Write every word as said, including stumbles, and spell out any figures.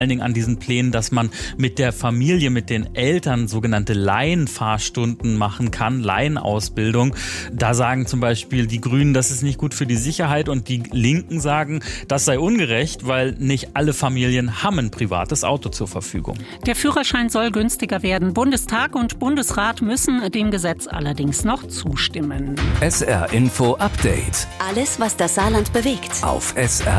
allen Dingen an diesen Plänen, dass man mit der Familie, mit den Eltern sogenannte Laienfahrstunden machen kann, Laienausbildung. Da sagen zum Beispiel die Grünen, das ist nicht gut für die Sicherheit, und die Linken sagen, das sei ungerecht, weil nicht alle Familien haben ein privates Auto zur Verfügung. Der Führerschein soll günstiger werden. Bundestag und Bundesrat müssen dem Gesetz allerdings noch zustimmen. S R Info Update. Alles, was das Saarland bewegt. Auf S R